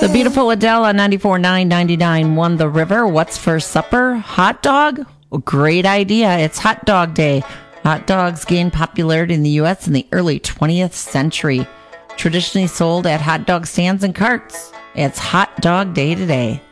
The beautiful Adele on 94.999 won the river. What's for supper? Hot dog? Great idea. It's Hot Dog Day. Hot dogs gained popularity in the U.S. in the early 20th century. Traditionally sold at hot dog stands and carts. It's Hot Dog Day today.